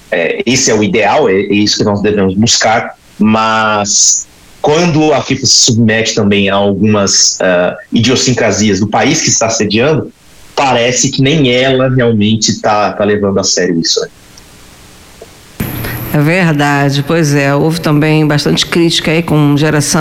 esse é o ideal, é isso que nós devemos buscar, mas quando a FIFA se submete também a algumas idiosincrasias do país que está sediando, parece que nem ela realmente está levando a sério isso, né? É verdade, pois é, houve também bastante crítica aí com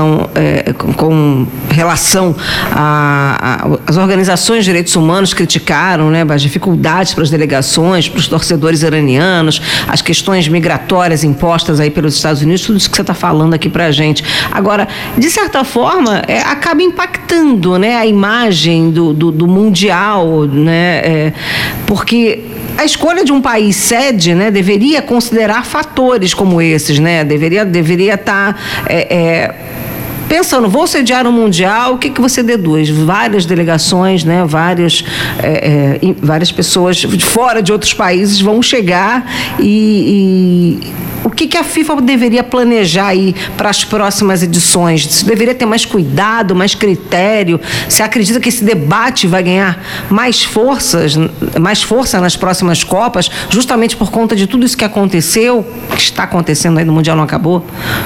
relação às organizações de direitos humanos, criticaram, né, as dificuldades para as delegações, para os torcedores iranianos, as questões migratórias impostas aí pelos Estados Unidos, tudo isso que você está falando aqui para a gente. Agora, de certa forma, acaba impactando, né, a imagem do Mundial, né, porque a escolha de um país sede, né, deveria considerar fatores como esses, né? Deveria estar pensando, vou sediar um Mundial, o que você deduz? Várias delegações, né? Várias pessoas de fora de outros países vão chegar e o que a FIFA deveria planejar aí para as próximas edições? Você deveria ter mais cuidado, mais critério? Você acredita que esse debate vai ganhar mais força nas próximas Copas, justamente por conta de tudo isso que aconteceu, que está acontecendo aí no Mundial não acabou?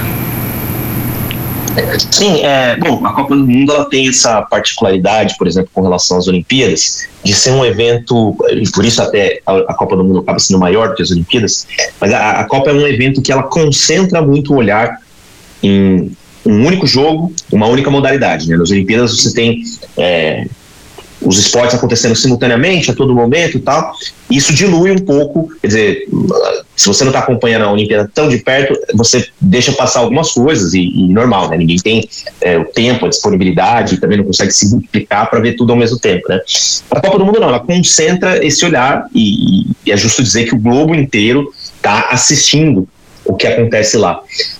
Sim, bom, a Copa do Mundo ela tem essa particularidade, por exemplo, com relação às Olimpíadas, de ser um evento, e por isso até a Copa do Mundo acaba sendo maior do que as Olimpíadas, mas a Copa é um evento que ela concentra muito o olhar em um único jogo, uma única modalidade, né? Nas Olimpíadas você tem os esportes acontecendo simultaneamente a todo momento e tal, e isso dilui um pouco, quer dizer, se você não está acompanhando a Olimpíada tão de perto, você deixa passar algumas coisas e normal, né? Ninguém tem o tempo, a disponibilidade, também não consegue se multiplicar para ver tudo ao mesmo tempo, né? A Copa do Mundo não, ela concentra esse olhar e é justo dizer que o globo inteiro está assistindo o que acontece lá.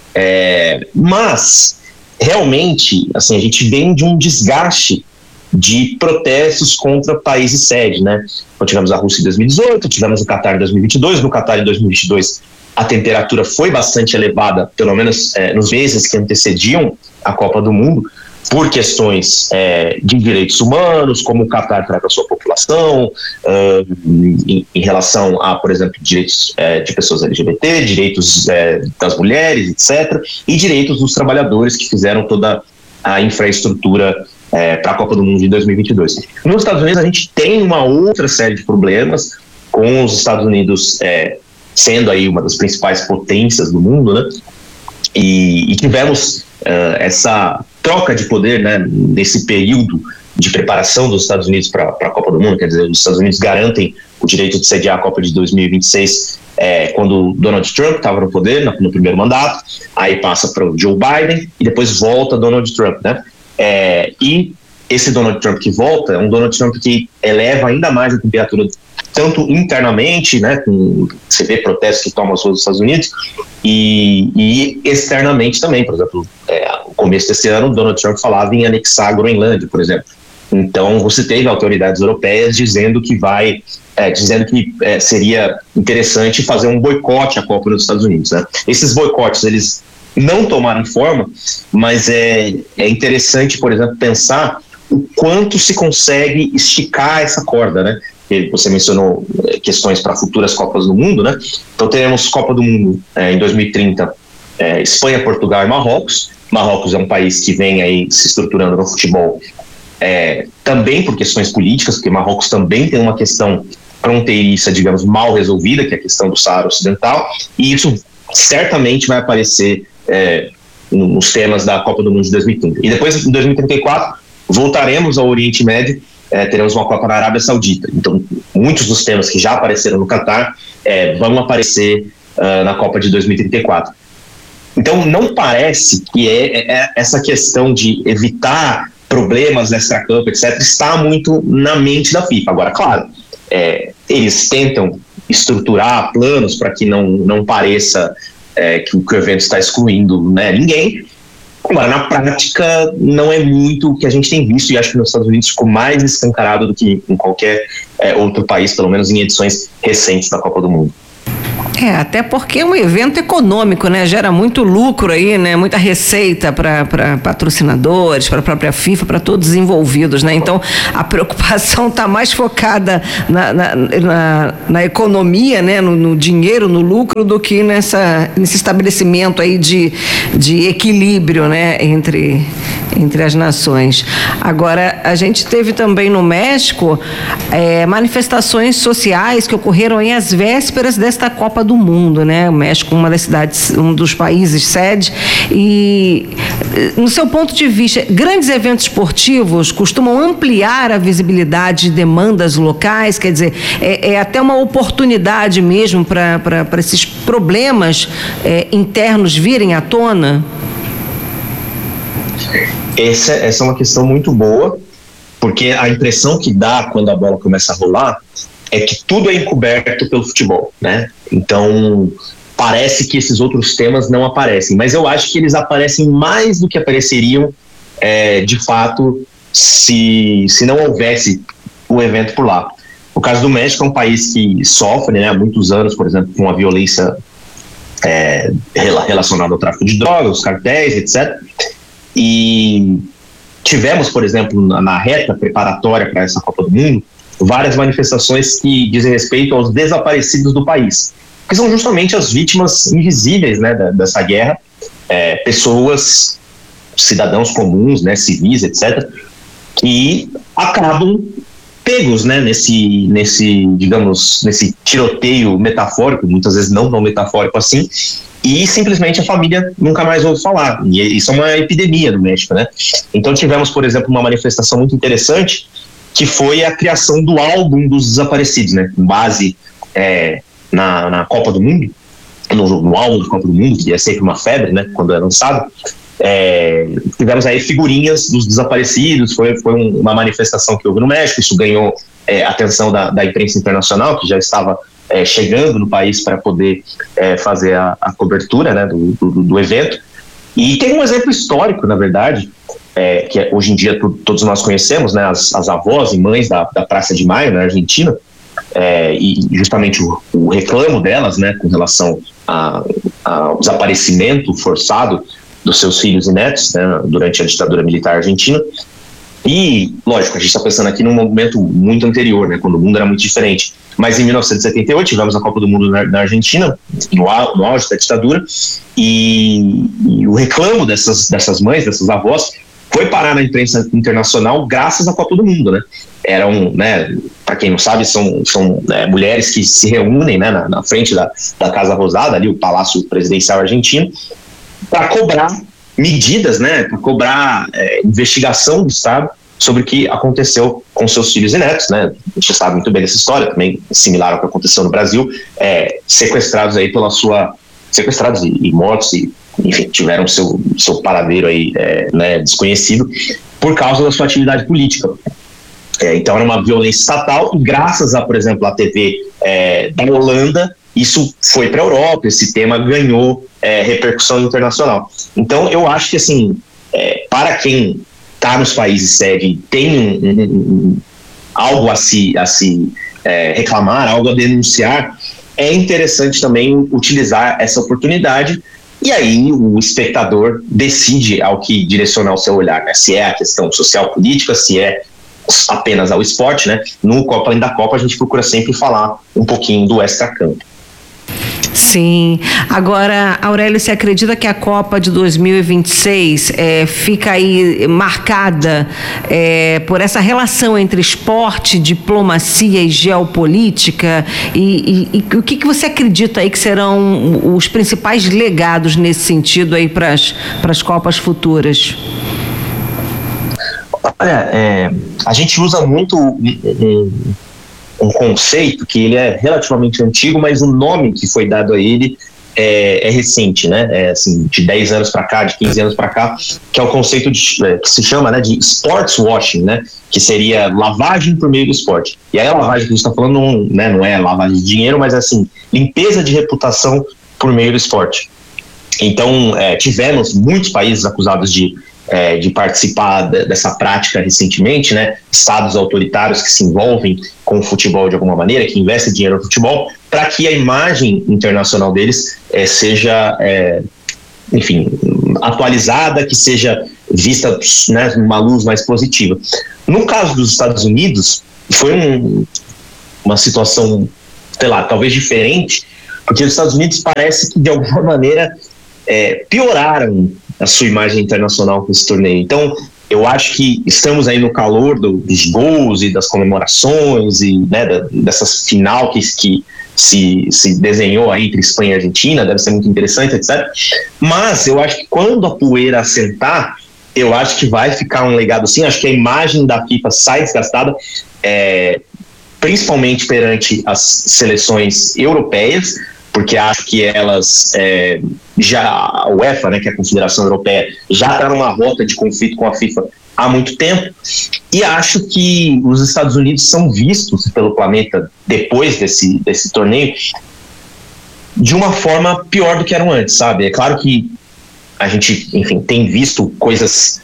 Mas, realmente, assim, a gente vem de um desgaste de protestos contra países sede, né? Então, tivemos a Rússia em 2018, tivemos o Catar em 2022. No Catar em 2022 a temperatura foi bastante elevada, pelo menos nos meses que antecediam a Copa do Mundo, por questões de direitos humanos, como o Catar trata a sua população, em relação a, por exemplo, direitos de pessoas LGBT, direitos das mulheres, etc., e direitos dos trabalhadores que fizeram toda a infraestrutura para a Copa do Mundo de 2022. Nos Estados Unidos a gente tem uma outra série de problemas, com os Estados Unidos sendo aí uma das principais potências do mundo, né? E tivemos essa troca de poder, né, nesse período de preparação dos Estados Unidos para a Copa do Mundo. Quer dizer, os Estados Unidos garantem o direito de sediar a Copa de 2026 quando Donald Trump estava no poder, no primeiro mandato, aí passa para o Joe Biden e depois volta Donald Trump, né? E esse Donald Trump que volta é um Donald Trump que eleva ainda mais a temperatura, tanto internamente, né, você vê protestos que tomam as ruas dos Estados Unidos, e externamente também. Por exemplo, no começo desse ano, Donald Trump falava em anexar a Groenlândia, por exemplo. Então, você teve autoridades europeias dizendo que seria interessante fazer um boicote à Copa dos Estados Unidos, né? Esses boicotes, eles não tomaram forma, mas é interessante, por exemplo, pensar o quanto se consegue esticar essa corda, né? Você mencionou questões para futuras Copas do Mundo, né? Então teremos Copa do Mundo em 2030, Espanha, Portugal e Marrocos. Marrocos é um país que vem aí se estruturando no futebol, também por questões políticas, porque Marrocos também tem uma questão fronteiriça, digamos, mal resolvida, que é a questão do Saara Ocidental, e isso certamente vai aparecer nos temas da Copa do Mundo de 2030. E depois, em 2034, voltaremos ao Oriente Médio, teremos uma Copa na Arábia Saudita. Então, muitos dos temas que já apareceram no Catar vão aparecer na Copa de 2034. Então, não parece que essa questão de evitar problemas extra-campo, etc., está muito na mente da FIFA. Agora, claro, eles tentam estruturar planos para que não pareça que o evento está excluindo, né, ninguém. Agora, na prática, não é muito o que a gente tem visto, e acho que nos Estados Unidos ficou mais escancarado do que em qualquer outro país, pelo menos em edições recentes da Copa do Mundo. Até porque é um evento econômico, né? Gera muito lucro aí, né? Muita receita para patrocinadores, para a própria FIFA, para todos os envolvidos, né? Então, a preocupação está mais focada na economia, né? No dinheiro, no lucro, do que nesse estabelecimento aí de equilíbrio, né? Entre as nações. Agora, a gente teve também no México manifestações sociais que ocorreram aí às vésperas desta Copa do Mundo, né? O México, uma das cidades, um dos países sede. E, no seu ponto de vista, grandes eventos esportivos costumam ampliar a visibilidade de demandas locais, quer dizer, é até uma oportunidade mesmo para esses problemas internos virem à tona? Essa é uma questão muito boa, porque a impressão que dá quando a bola começa a rolar é que tudo é encoberto pelo futebol, né? Então, parece que esses outros temas não aparecem, mas eu acho que eles aparecem mais do que apareceriam, de fato, se não houvesse o evento por lá. O caso do México é um país que sofre, né, há muitos anos, por exemplo, com a violência relacionada ao tráfico de drogas, os cartéis, etc. E tivemos, por exemplo, na reta preparatória para essa Copa do Mundo, várias manifestações que dizem respeito aos desaparecidos do país, que são justamente as vítimas invisíveis, né, dessa guerra, pessoas, cidadãos comuns, né, civis, etc., que acabam pegos, né, nesse tiroteio metafórico, muitas vezes não tão metafórico assim, e simplesmente a família nunca mais ouve falar. E isso é uma epidemia no México, né? Então tivemos, por exemplo, uma manifestação muito interessante, que foi a criação do álbum dos desaparecidos, né? Com base na Copa do Mundo, no álbum da Copa do Mundo, que é sempre uma febre, né? Quando é lançado. Tivemos aí figurinhas dos desaparecidos, foi uma manifestação que houve no México, isso ganhou atenção da imprensa internacional, que já estava chegando no país para poder fazer a cobertura, né, do evento. E tem um exemplo histórico, na verdade, que hoje em dia todos nós conhecemos, né, as avós e mães da Praça de Maio, na Argentina, e justamente o reclamo delas, né, com relação ao desaparecimento forçado dos seus filhos e netos, né, durante a ditadura militar argentina. E, lógico, a gente está pensando aqui num momento muito anterior, né, quando o mundo era muito diferente. Mas em 1978 tivemos a Copa do Mundo na Argentina, no auge da ditadura, e o reclamo dessas mães, dessas avós, foi parar na imprensa internacional graças à Copa do Mundo, né? Eram, né, para quem não sabe, são mulheres que se reúnem, né, na frente da Casa Rosada, ali o Palácio Presidencial Argentino, para cobrar medidas, né, para cobrar investigação do Estado sobre o que aconteceu com seus filhos e netos, né? A gente sabe muito bem dessa história, também similar ao que aconteceu no Brasil, sequestrados aí sequestrados e mortos, e enfim, tiveram seu paradeiro aí, né, desconhecido por causa da sua atividade política. Então era uma violência estatal, e graças a, por exemplo, a TV da Holanda, isso foi para a Europa, esse tema ganhou repercussão internacional. Então eu acho que, assim, para quem está nos países sede e tem algo a se reclamar, algo a denunciar, é interessante também utilizar essa oportunidade, e aí o espectador decide ao que direcionar o seu olhar, né? Se é a questão social política, se é apenas ao esporte, né? No Copa Além da Copa a gente procura sempre falar um pouquinho do extracampo. Sim. Agora, Aurélio, você acredita que a Copa de 2026 fica aí marcada por essa relação entre esporte, diplomacia e geopolítica? E o que você acredita aí que serão os principais legados nesse sentido aí para as Copas futuras? Olha, a gente usa muito um conceito que ele é relativamente antigo, mas o nome que foi dado a ele é recente, né? Assim, de 10 anos para cá, de 15 anos para cá, que é o conceito que se chama, né, de sports washing, né? Que seria lavagem por meio do esporte. E aí a lavagem que a gente está falando não é lavagem de dinheiro, mas assim, limpeza de reputação por meio do esporte. Então, tivemos muitos países acusados de de participar dessa prática recentemente, né? Estados autoritários que se envolvem com o futebol de alguma maneira, que investem dinheiro no futebol, para que a imagem internacional deles seja, enfim, atualizada, que seja vista, né, numa luz mais positiva. No caso dos Estados Unidos, foi uma situação, sei lá, talvez diferente, porque os Estados Unidos parece que de alguma maneira pioraram a sua imagem internacional com esse torneio. Então, eu acho que estamos aí no calor dos gols e das comemorações e, né, dessa final que se desenhou aí entre Espanha e Argentina, deve ser muito interessante, etc. Mas eu acho que quando a poeira assentar, eu acho que vai ficar um legado assim. Acho que a imagem da FIFA sai desgastada, principalmente perante as seleções europeias, porque acho que elas, a UEFA, né, que é a Confederação Europeia, já está numa rota de conflito com a FIFA há muito tempo, e acho que os Estados Unidos são vistos pelo planeta depois desse torneio de uma forma pior do que eram antes, sabe? É claro que a gente, enfim, tem visto coisas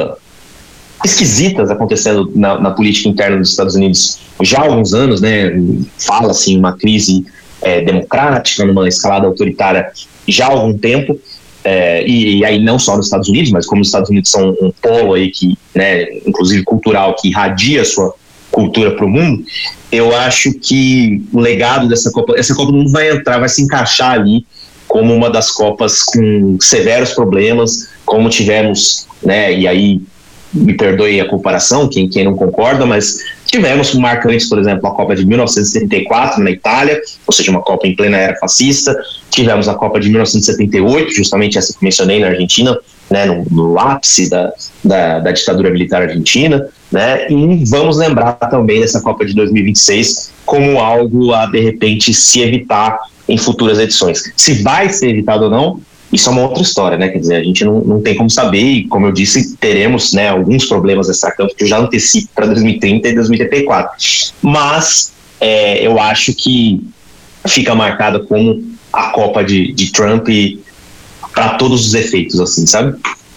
esquisitas acontecendo na política interna dos Estados Unidos já há alguns anos, né? Fala-se em uma crise democrática, numa escalada autoritária já há algum tempo, e aí não só nos Estados Unidos, mas como os Estados Unidos são um polo aí que, né, inclusive cultural, que irradia a sua cultura para o mundo, eu acho que o legado essa Copa do Mundo vai se encaixar ali como uma das Copas com severos problemas, como tivemos, né, e aí me perdoe a comparação, quem não concorda, mas tivemos marcantes, por exemplo, a Copa de 1974 na Itália, ou seja, uma Copa em plena era fascista. Tivemos a Copa de 1978, justamente essa que mencionei, na Argentina, né, no ápice da ditadura militar argentina, né, e vamos lembrar também dessa Copa de 2026 como algo a, de repente, se evitar em futuras edições. Se vai ser evitado ou não, isso é uma outra história, né? Quer dizer, a gente não tem como saber, e como eu disse, teremos, né, alguns problemas extra-campo que eu já antecipo para 2030 e 2034. Mas eu acho que fica marcada como a Copa de Trump para todos os efeitos, assim, sabe?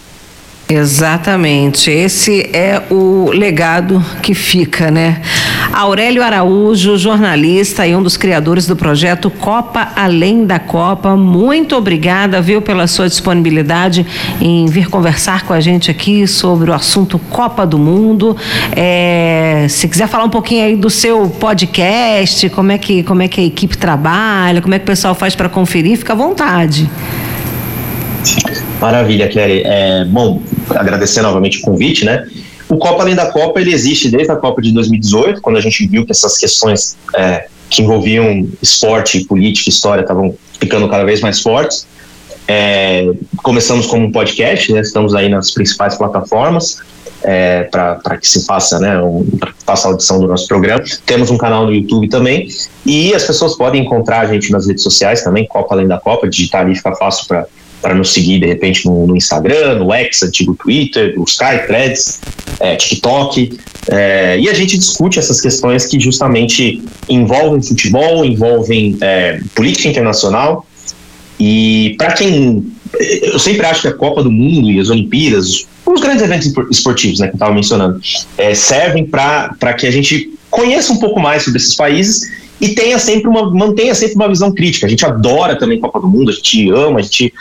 Exatamente, esse é o legado que fica, né? Aurélio Araújo, jornalista e um dos criadores do projeto Copa Além da Copa, muito obrigada, viu, pela sua disponibilidade em vir conversar com a gente aqui sobre o assunto Copa do Mundo. Se quiser falar um pouquinho aí do seu podcast, como é que a equipe trabalha, como é que o pessoal faz para conferir, fica à vontade. Maravilha, Kelly. Bom, agradecer novamente o convite, né? O Copa Além da Copa, ele existe desde a Copa de 2018, quando a gente viu que essas questões que envolviam esporte, política, história estavam ficando cada vez mais fortes. Começamos como um podcast, né? Estamos aí nas principais plataformas para que se faça, né, faça a audição do nosso programa. Temos um canal no YouTube também, e as pessoas podem encontrar a gente nas redes sociais também, Copa Além da Copa, digitar ali, fica fácil para nos seguir, de repente, no Instagram, no X, antigo Twitter, o Sky, Threads, TikTok, e a gente discute essas questões que justamente envolvem futebol, envolvem política internacional. E para quem... Eu sempre acho que a Copa do Mundo e as Olimpíadas, os grandes eventos esportivos, né, que eu estava mencionando, servem para que a gente conheça um pouco mais sobre esses países e mantenha sempre uma visão crítica. A gente adora também a Copa do Mundo, a gente ama, a gente...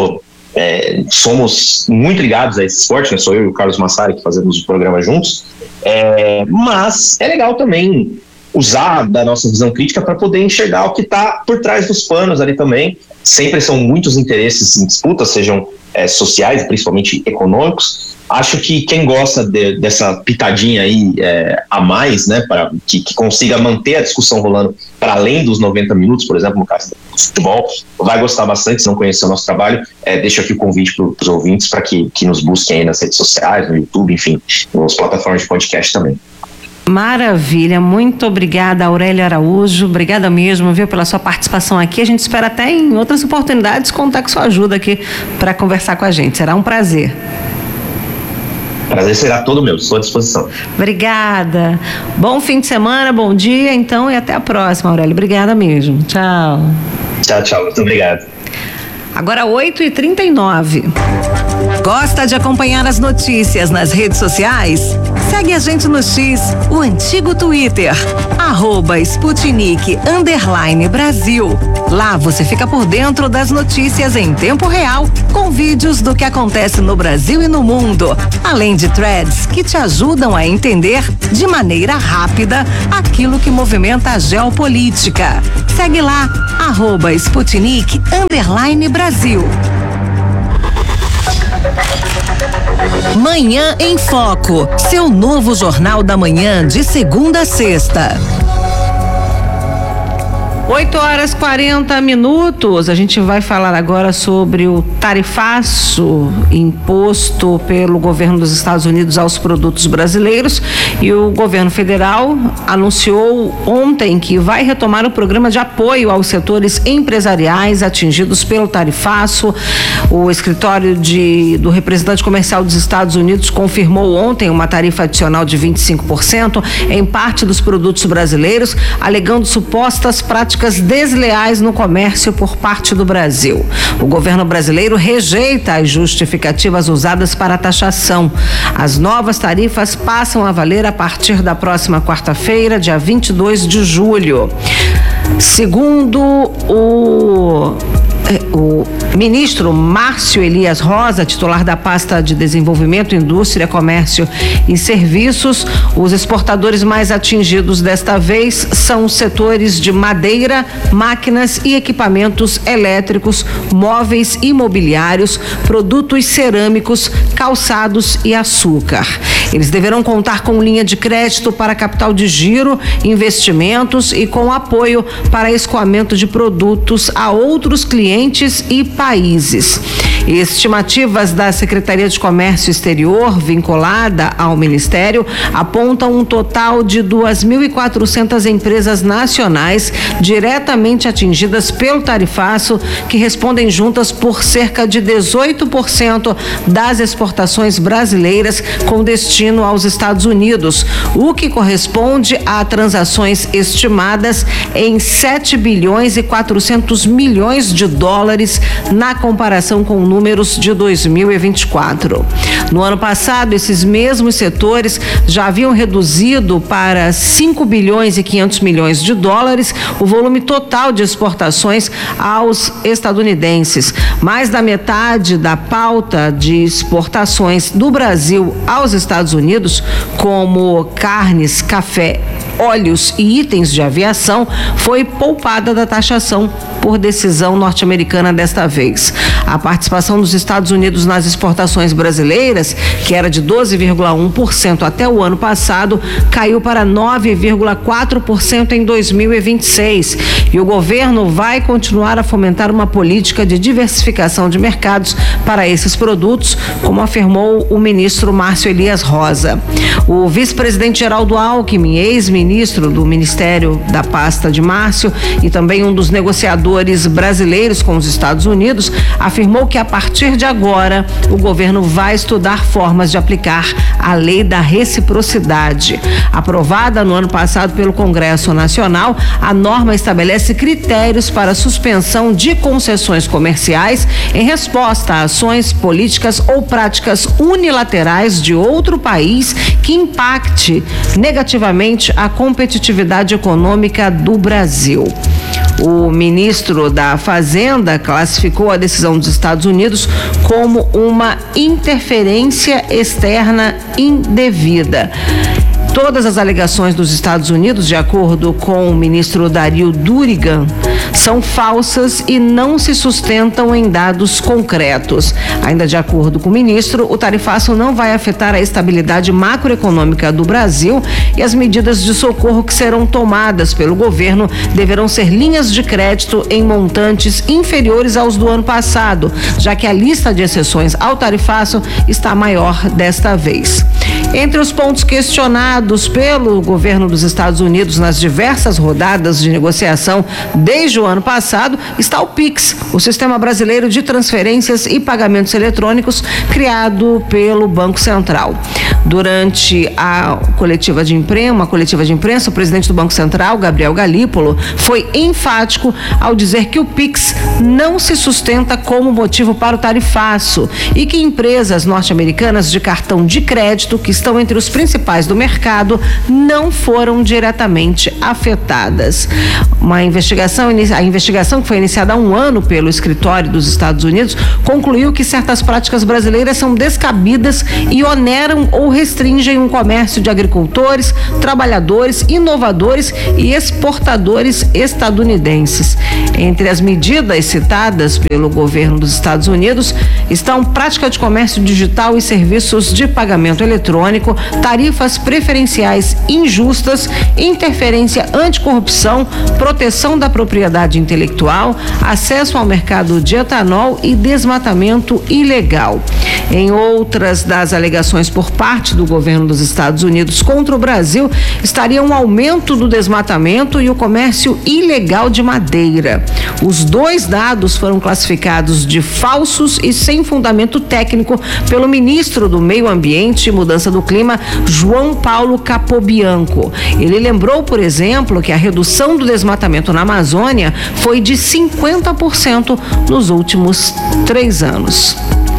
somos muito ligados a esse esporte, né? Sou eu e o Carlos Massari que fazemos o programa juntos, mas é legal também usar da nossa visão crítica para poder enxergar o que está por trás dos panos ali também. Sempre são muitos interesses em disputa, sejam sociais, principalmente econômicos. Acho que quem gosta dessa pitadinha aí a mais, né, para que consiga manter a discussão rolando para além dos 90 minutos, por exemplo, no caso do futebol, vai gostar bastante. Se não conhecer o nosso trabalho, deixo aqui o convite para os ouvintes para que nos busquem aí nas redes sociais, no YouTube, enfim, nas plataformas de podcast também. Maravilha, muito obrigada, Aurélio Araújo, obrigada mesmo, viu, pela sua participação aqui. A gente espera até em outras oportunidades contar com sua ajuda aqui para conversar com a gente. Será um prazer. Prazer será todo meu, estou à disposição. Obrigada. Bom fim de semana, bom dia, então, e até a próxima, Aurélio. Obrigada mesmo. Tchau. Tchau, muito obrigado. Agora 8h39. Gosta de acompanhar as notícias nas redes sociais? Segue a gente no X, o antigo Twitter, @Sputnik_Brasil. Lá você fica por dentro das notícias em tempo real, com vídeos do que acontece no Brasil e no mundo, além de threads que te ajudam a entender de maneira rápida aquilo que movimenta a geopolítica. Segue lá, @Sputnik_Brasil. Manhã em Foco, seu novo jornal da manhã de segunda a sexta. 8h40. A gente vai falar agora sobre o tarifaço imposto pelo governo dos Estados Unidos aos produtos brasileiros, e o governo federal anunciou ontem que vai retomar o programa de apoio aos setores empresariais atingidos pelo tarifaço. O escritório do representante comercial dos Estados Unidos confirmou ontem uma tarifa adicional de 25% em parte dos produtos brasileiros, alegando supostas práticas desleais no comércio por parte do Brasil. O governo brasileiro rejeita as justificativas usadas para a taxação. As novas tarifas passam a valer a partir da próxima quarta-feira, dia 22 de julho. Segundo o ministro Márcio Elias Rosa, titular da pasta de Desenvolvimento, Indústria, Comércio e Serviços, os exportadores mais atingidos desta vez são os setores de madeira, máquinas e equipamentos elétricos, móveis e imobiliários, produtos cerâmicos, calçados e açúcar. Eles deverão contar com linha de crédito para capital de giro, investimentos e com apoio para escoamento de produtos a outros clientes e países. Estimativas da Secretaria de Comércio Exterior, vinculada ao Ministério, apontam um total de 2.400 empresas nacionais diretamente atingidas pelo tarifaço, que respondem juntas por cerca de 18% das exportações brasileiras com destino aos Estados Unidos, o que corresponde a transações estimadas em 7 bilhões e 400 milhões de dólares na comparação com números de 2024. No ano passado, esses mesmos setores já haviam reduzido para 5 bilhões e 500 milhões de dólares o volume total de exportações aos estadunidenses. Mais da metade da pauta de exportações do Brasil aos Estados Unidos, como carnes, café, óleos e itens de aviação, foi poupada da taxação por decisão norte-americana desta vez. A participação dos Estados Unidos nas exportações brasileiras, que era de 12,1% até o ano passado, caiu para 9,4% em 2026. E o governo vai continuar a fomentar uma política de diversificação de mercados para esses produtos, como afirmou o ministro Márcio Elias Rosa. O vice-presidente Geraldo Alckmin, ex-ministro do Ministério da pasta de Márcio e também um dos negociadores brasileiros com os Estados Unidos, afirmou que a partir de agora o governo vai estudar formas de aplicar a lei da reciprocidade. Aprovada no ano passado pelo Congresso Nacional, a norma estabelece critérios para suspensão de concessões comerciais em resposta a ações políticas ou práticas unilaterais de outro país que impacte negativamente a competitividade econômica do Brasil. O ministro da Fazenda classificou a decisão dos Estados Unidos como uma interferência externa indevida. Todas as alegações dos Estados Unidos, de acordo com o ministro Dario Durigan, são falsas e não se sustentam em dados concretos. Ainda de acordo com o ministro, o tarifaço não vai afetar a estabilidade macroeconômica do Brasil e as medidas de socorro que serão tomadas pelo governo deverão ser linhas de crédito em montantes inferiores aos do ano passado, já que a lista de exceções ao tarifaço está maior desta vez. Entre os pontos questionados pelo governo dos Estados Unidos nas diversas rodadas de negociação desde o ano passado está o PIX, o Sistema Brasileiro de Transferências e Pagamentos Eletrônicos, criado pelo Banco Central. Durante uma coletiva de imprensa, o presidente do Banco Central, Gabriel Galípolo, foi enfático ao dizer que o Pix não se sustenta como motivo para o tarifaço e que empresas norte-americanas de cartão de crédito, que estão entre os principais do mercado, não foram diretamente afetadas. A investigação que foi iniciada há um ano pelo escritório dos Estados Unidos concluiu que certas práticas brasileiras são descabidas e oneram ou restringem o comércio de agricultores, trabalhadores, inovadores e exportadores estadunidenses. Entre as medidas citadas pelo governo dos Estados Unidos estão prática de comércio digital e serviços de pagamento eletrônico, tarifas preferenciais injustas, interferência anticorrupção, proteção da propriedade intelectual, acesso ao mercado de etanol e desmatamento ilegal. Em outras das alegações por parte do governo dos Estados Unidos contra o Brasil estaria um aumento do desmatamento e o comércio ilegal de madeira. Os dois dados foram classificados de falsos e sem fundamento técnico pelo ministro do Meio Ambiente e Mudança do Clima, João Paulo Capobianco. Ele lembrou, por exemplo, que a redução do desmatamento na Amazônia foi de 50% nos últimos 3 anos.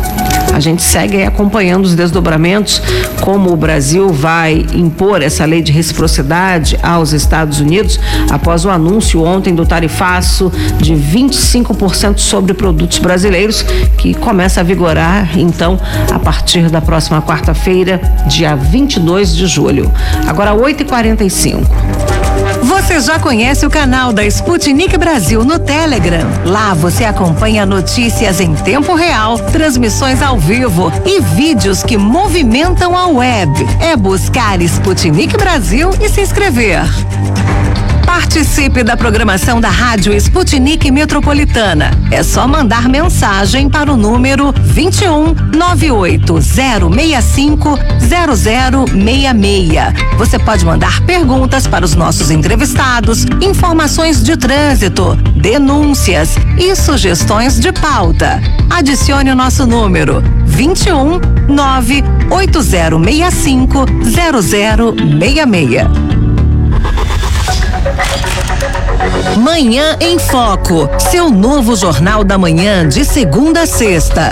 A gente segue aí acompanhando os desdobramentos, como o Brasil vai impor essa lei de reciprocidade aos Estados Unidos após o anúncio ontem do tarifaço de 25% sobre produtos brasileiros, que começa a vigorar então a partir da próxima quarta-feira, dia 22 de julho. Agora 8h45. Você já conhece o canal da Sputnik Brasil no Telegram? Lá você acompanha notícias em tempo real, transmissões ao vivo e vídeos que movimentam a web. É buscar Sputnik Brasil e se inscrever. Participe da programação da Rádio Sputnik Metropolitana. É só mandar mensagem para o número 21 98065 0066. Você pode mandar perguntas para os nossos entrevistados, informações de trânsito, denúncias e sugestões de pauta. Adicione o nosso número 21 98065 0066. Manhã em Foco, seu novo Jornal da Manhã de segunda a sexta.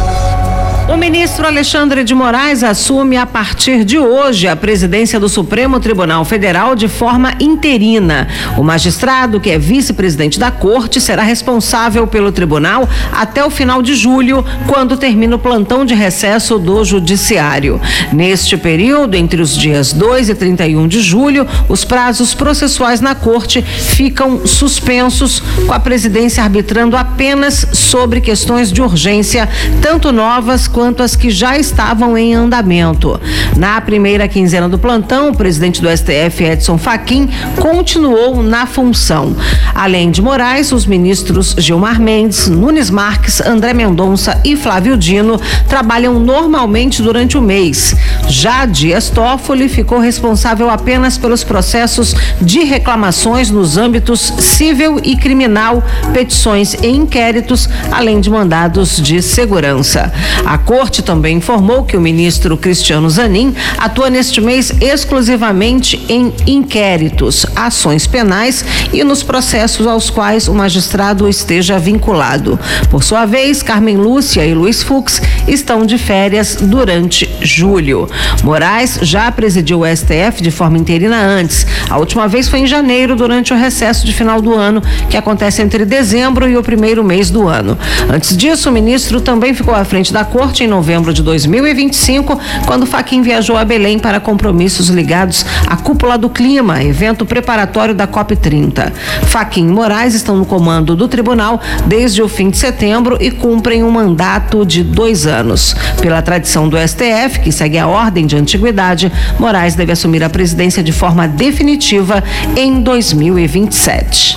O ministro Alexandre de Moraes assume a partir de hoje a presidência do Supremo Tribunal Federal de forma interina. O magistrado, que é vice-presidente da Corte, será responsável pelo tribunal até o final de julho, quando termina o plantão de recesso do Judiciário. Neste período, entre os dias 2 e 31 de julho, os prazos processuais na Corte ficam suspensos, com a presidência arbitrando apenas sobre questões de urgência, tanto novas quanto as que já estavam em andamento. Na primeira quinzena do plantão, o presidente do STF, Edson Fachin, continuou na função. Além de Moraes, os ministros Gilmar Mendes, Nunes Marques, André Mendonça e Flávio Dino trabalham normalmente durante o mês. Já Dias Toffoli ficou responsável apenas pelos processos de reclamações nos âmbitos civil e criminal, petições e inquéritos, além de mandados de segurança. A Corte também informou que o ministro Cristiano Zanin atua neste mês exclusivamente em inquéritos, ações penais e nos processos aos quais o magistrado esteja vinculado. Por sua vez, Carmen Lúcia e Luiz Fux estão de férias durante julho. Moraes já presidiu o STF de forma interina antes. A última vez foi em janeiro, durante o recesso de final do ano, que acontece entre dezembro e o primeiro mês do ano. Antes disso, o ministro também ficou à frente da Corte em novembro de 2025, quando Fachin viajou a Belém para compromissos ligados à Cúpula do Clima, evento preparatório da COP30. Fachin e Moraes estão no comando do tribunal desde o fim de setembro e cumprem um mandato de 2 anos. Pela tradição do STF, que segue a ordem de antiguidade, Moraes deve assumir a presidência de forma definitiva em 2027.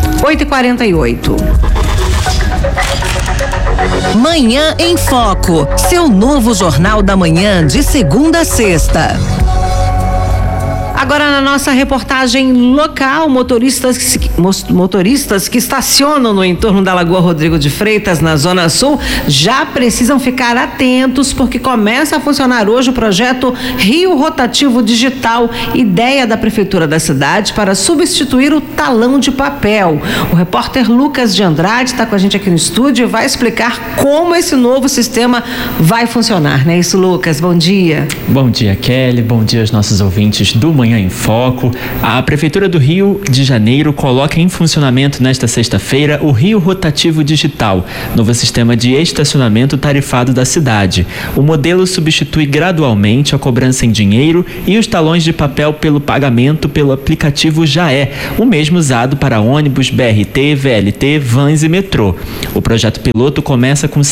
8h48. Manhã em Foco, seu novo Jornal da Manhã de segunda a sexta. Agora, na nossa reportagem local, motoristas que estacionam no entorno da Lagoa Rodrigo de Freitas, na Zona Sul, já precisam ficar atentos, porque começa a funcionar hoje o projeto Rio Rotativo Digital, ideia da Prefeitura da cidade para substituir o talão de papel. O repórter Lucas de Andrade está com a gente aqui no estúdio e vai explicar como esse novo sistema vai funcionar, não é isso, Lucas? Bom dia. Bom dia, Kelly. Bom dia aos nossos ouvintes do Manhã em Foco. A Prefeitura do Rio de Janeiro coloca em funcionamento nesta sexta-feira o Rio Rotativo Digital, novo sistema de estacionamento tarifado da cidade. O modelo substitui gradualmente a cobrança em dinheiro e os talões de papel pelo pagamento pelo aplicativo Jaé, o mesmo usado para ônibus, BRT, VLT, vans e metrô. O projeto piloto começa com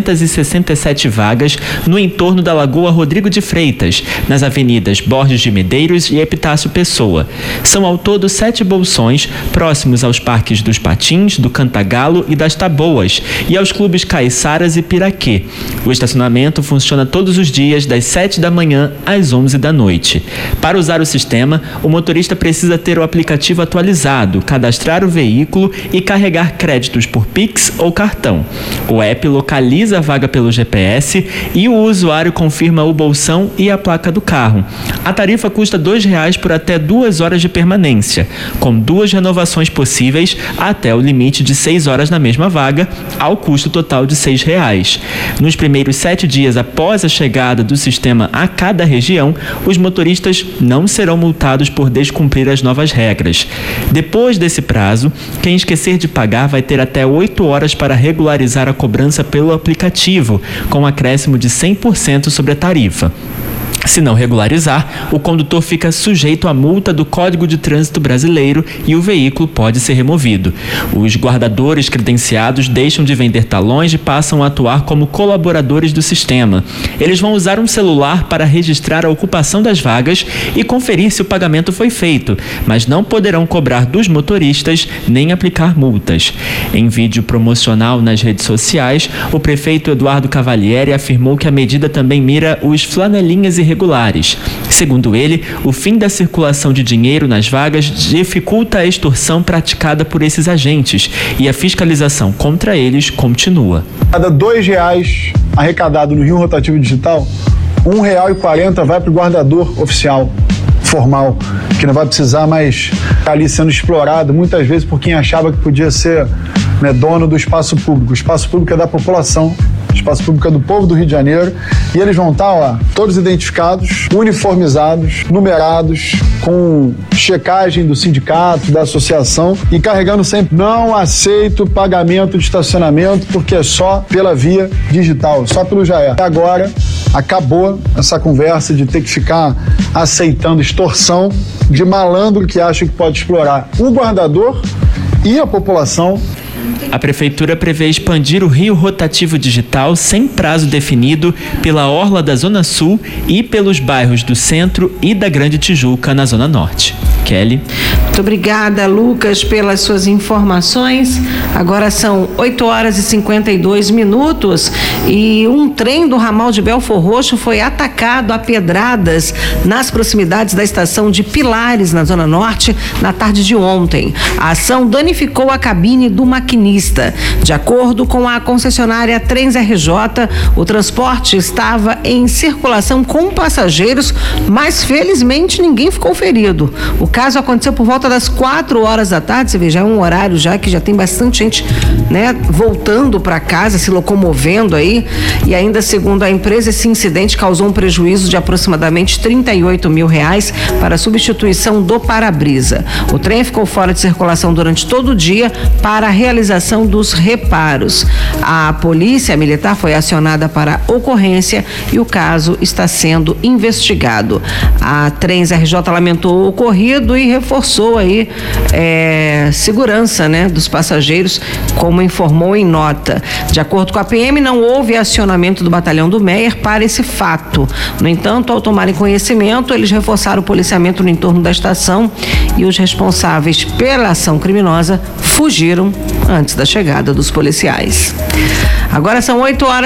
667 vagas no entorno da Lagoa Rodrigo de Freitas, nas avenidas Borges de Medeiros e Epitácio Pessoa. São ao todo 7 bolsões próximos aos parques dos Patins, do Cantagalo e das Taboas e aos clubes Caiçaras e Piraquê. O estacionamento funciona todos os dias das 7 da manhã às 11 da noite. Para usar o sistema, o motorista precisa ter o aplicativo atualizado, cadastrar o veículo e carregar créditos por Pix ou cartão. O app localiza a vaga pelo GPS e o usuário confirma o bolsão e a placa do carro. A tarifa custa R$2 por até 2 horas de permanência, com 2 renovações possíveis até o limite de 6 horas na mesma vaga, ao custo total de R$6. Nos primeiros 7 dias após a chegada do sistema a cada região, os motoristas não serão multados por descumprir as novas regras. Depois desse prazo, quem esquecer de pagar vai ter até 8 horas para regularizar a cobrança pelo aplicativo, com acréscimo de 100% sobre a tarifa. Se não regularizar, o condutor fica sujeito à multa do Código de Trânsito Brasileiro e o veículo pode ser removido. Os guardadores credenciados deixam de vender talões e passam a atuar como colaboradores do sistema. Eles vão usar um celular para registrar a ocupação das vagas e conferir se o pagamento foi feito, mas não poderão cobrar dos motoristas nem aplicar multas. Em vídeo promocional nas redes sociais, o prefeito Eduardo Cavalieri afirmou que a medida também mira os flanelinhas irregulares. Segundo ele, o fim da circulação de dinheiro nas vagas dificulta a extorsão praticada por esses agentes e a fiscalização contra eles continua. Cada R$2 arrecadado no Rio Rotativo Digital, R$1,40 vai para o guardador oficial, formal, que não vai precisar mais ficar ali sendo explorado, muitas vezes por quem achava que podia ser, né, dono do espaço público. O espaço público é da população. O espaço público é do povo do Rio de Janeiro e eles vão estar, todos identificados, uniformizados, numerados, com checagem do sindicato, da associação e carregando sempre: não aceito pagamento de estacionamento porque é só pela via digital, só pelo Jaé. Agora acabou essa conversa de ter que ficar aceitando extorsão de malandro que acha que pode explorar o guardador e a população. A Prefeitura prevê expandir o Rio Rotativo Digital sem prazo definido pela orla da Zona Sul e pelos bairros do Centro e da Grande Tijuca, na Zona Norte. Kelly. Muito obrigada, Lucas, pelas suas informações. Agora são 8h52 e um trem do ramal de Belfor Roxo foi atacado a pedradas nas proximidades da estação de Pilares, na Zona Norte, na tarde de ontem. A ação danificou a cabine do maquinista. De acordo com a concessionária Trens RJ, o transporte estava em circulação com passageiros, mas felizmente ninguém ficou ferido. O caso aconteceu por volta das 4 horas da tarde, você vê, já é um horário já que já tem bastante gente, né, voltando para casa, se locomovendo aí, e ainda segundo a empresa, esse incidente causou um prejuízo de aproximadamente R$38 mil para a substituição do para-brisa. O trem ficou fora de circulação durante todo o dia para a realização dos reparos. A polícia militar foi acionada para a ocorrência e o caso está sendo investigado. A Trens RJ lamentou o ocorrido e reforçou aí segurança, né, dos passageiros, como informou em nota. De acordo com a PM, não houve acionamento do batalhão do Meier para esse fato. No entanto, ao tomarem conhecimento, eles reforçaram o policiamento no entorno da estação e os responsáveis pela ação criminosa fugiram antes da chegada dos policiais. Agora são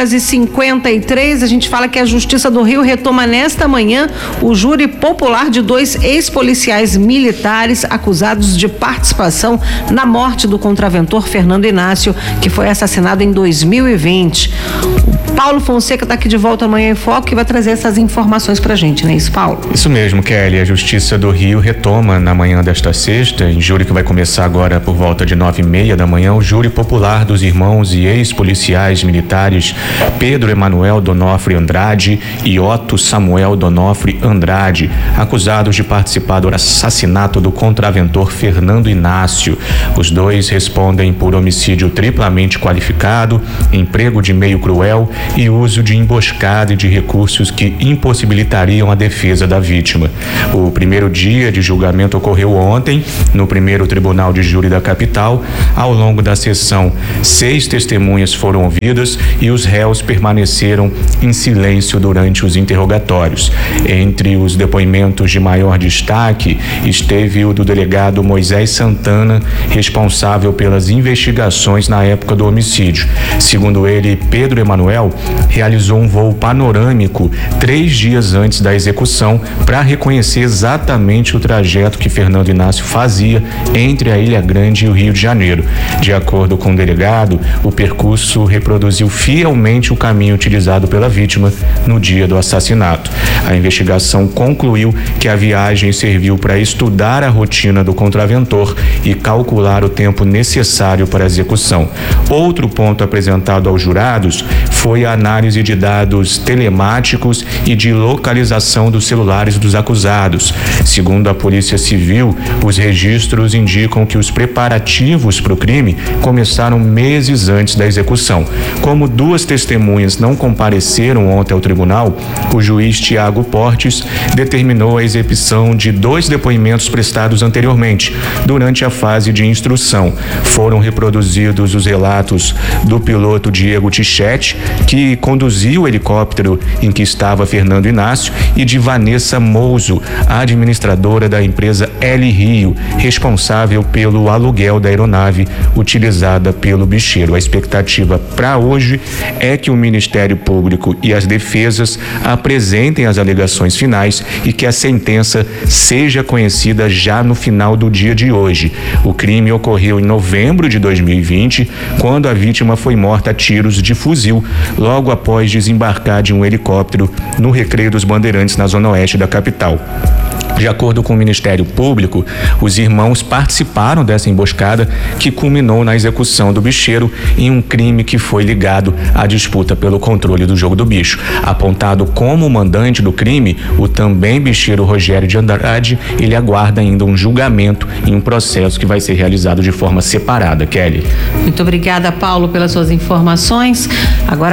8h53, a gente fala que a Justiça do Rio retoma nesta manhã o júri popular de 2 ex-policiais militares acusados de participação na morte do contraventor Fernando Inácio, que foi assassinado em 2020. O Paulo Fonseca está aqui de volta amanhã em Foco e vai trazer essas informações pra gente, não é isso, Paulo? Isso mesmo, Kelly. A Justiça do Rio retoma na manhã desta sexta, em júri que vai começar agora por volta de 9h30 da manhã, o júri popular dos irmãos e ex-policiais militares Pedro Emanuel Donofre Andrade e Otto Samuel Donofre Andrade, acusados de participar do assassinato do contraventor Fernando Inácio. Os dois respondem por homicídio triplamente qualificado, emprego de meio cruel e uso de emboscada e de recursos que impossibilitariam a defesa da vítima. O primeiro dia de julgamento ocorreu ontem, no primeiro Tribunal de Júri da capital. Ao longo da sessão, 6 testemunhas foram ouvidas e os réus permaneceram em silêncio durante os interrogatórios. Entre os depoimentos de maior destaque esteve o do delegado Moisés Santana, responsável pelas investigações na época do homicídio. Segundo ele, Pedro Emanuel realizou um voo panorâmico 3 dias antes da execução para reconhecer exatamente o trajeto que Fernando Inácio fazia entre a Ilha Grande e o Rio de Janeiro. De acordo com o delegado, o percurso reproduziu fielmente o caminho utilizado pela vítima no dia do assassinato. A investigação concluiu que a viagem serviu para estudar a rotina do contraventor e calcular o tempo necessário para a execução. Outro ponto apresentado aos jurados foi a análise de dados telemáticos e de localização dos celulares dos acusados. Segundo a Polícia Civil, os registros indicam que os preparativos para o crime começaram meses antes da execução. Como 2 testemunhas não compareceram ontem ao tribunal, o juiz Tiago Portes determinou a exibição de 2 depoimentos prestados anteriormente, durante a fase de instrução. Foram reproduzidos os relatos do piloto Diego Tichete, que conduziu o helicóptero em que estava Fernando Inácio, e de Vanessa Mouzo, a administradora da empresa L Rio, responsável pelo aluguel da aeronave utilizada pelo bicheiro. A expectativa para hoje é que o Ministério Público e as defesas apresentem as alegações finais e que a sentença seja conhecida já no final do dia de hoje. O crime ocorreu em novembro de 2020, quando a vítima foi morta a tiros de fuzil logo após desembarcar de um helicóptero no Recreio dos Bandeirantes, na zona oeste da capital. De acordo com o Ministério Público, os irmãos participaram dessa emboscada que culminou na execução do bicheiro em um crime que foi ligado à disputa pelo controle do jogo do bicho. Apontado como mandante do crime, o também bicheiro Rogério de Andrade, ele aguarda ainda um julgamento em um processo que vai ser realizado de forma separada. Kelly. Muito obrigada, Paulo, pelas suas informações. Agora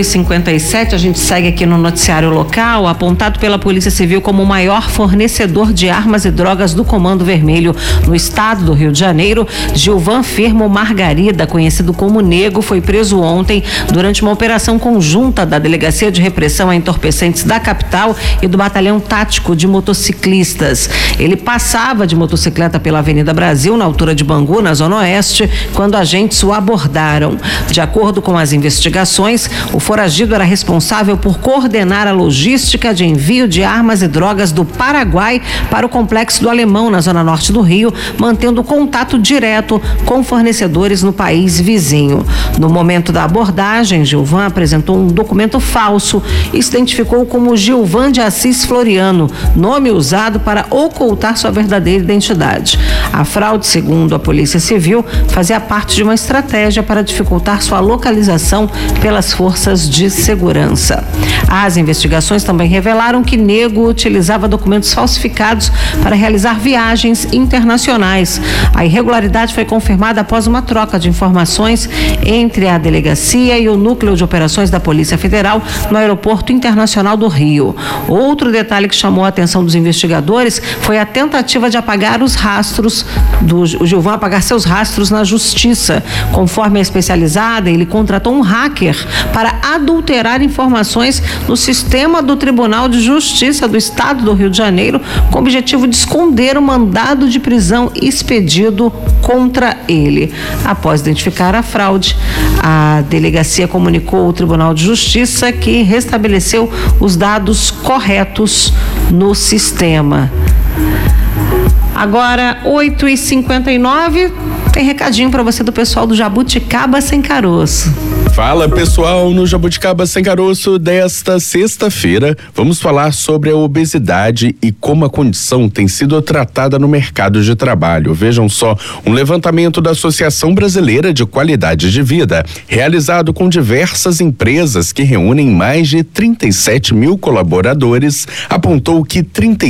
8h57, a gente segue aqui no noticiário local. Apontado pela Polícia Civil como o maior fornecedor de armas e drogas do Comando Vermelho no estado do Rio de Janeiro, Gilvan Firmo Margarida, conhecido como Nego, foi preso ontem durante uma operação conjunta da Delegacia de Repressão a Entorpecentes da capital e do Batalhão Tático de Motociclistas. Ele passava de motocicleta pela Avenida Brasil, na altura de Bangu, na Zona Oeste, quando agentes o abordaram. De acordo com as investigações, o foragido era responsável por coordenar a logística de envio de armas e drogas do Paraguai para o Complexo do Alemão, na zona norte do Rio, mantendo contato direto com fornecedores no país vizinho. No momento da abordagem, Gilvan apresentou um documento falso e se identificou como Gilvan de Assis Floriano, nome usado para ocultar sua verdadeira identidade. A fraude, segundo a Polícia Civil, fazia parte de uma estratégia para dificultar sua localização pelas forças de segurança. As investigações também revelaram que Nego utilizava documentos falsificados para realizar viagens internacionais. A irregularidade foi confirmada após uma troca de informações entre a delegacia e o núcleo de operações da Polícia Federal no Aeroporto Internacional do Rio. Outro detalhe que chamou a atenção dos investigadores foi a tentativa de apagar os rastros o Gilvan apagar seus rastros na justiça. Conforme a especializada, ele contratou um hacker para adulterar informações no sistema do Tribunal de Justiça do Estado do Rio de Janeiro, com o objetivo de esconder o mandado de prisão expedido contra ele. Após identificar a fraude, a delegacia comunicou ao Tribunal de Justiça que restabeleceu os dados corretos no sistema. Agora, 8h59, tem recadinho para você do pessoal do Jabuticaba Sem Caroço. Fala, pessoal, no Jabuticaba Sem Caroço desta sexta-feira vamos falar sobre a obesidade e como a condição tem sido tratada no mercado de trabalho. Vejam só, um levantamento da Associação Brasileira de Qualidade de Vida, realizado com diversas empresas que reúnem mais de 37 mil colaboradores, apontou que